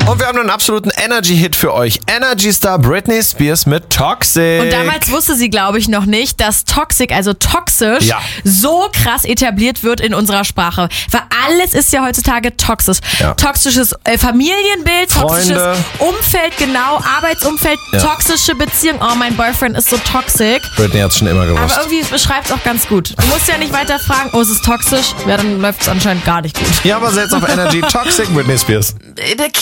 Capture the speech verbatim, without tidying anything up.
Und wir haben einen absoluten Energy-Hit für euch. Energy-Star Britney Spears mit Toxic. Und damals wusste sie, glaube ich, noch nicht, dass Toxic, also toxisch, ja. so krass etabliert wird in unserer Sprache. Weil alles ist ja heutzutage toxisch. Ja. Toxisches äh, Familienbild, toxisches Freunde. Umfeld, genau, Arbeitsumfeld, Ja. toxische Beziehung. Oh, mein Boyfriend ist so toxic. Britney hat's schon immer gewusst. Aber irgendwie beschreibt es auch ganz gut. Du musst ja nicht weiter fragen, oh, ist es toxisch? Ja, dann läuft es anscheinend gar nicht gut. Ja, aber setzt auf Energy Toxic Britney Spears. Der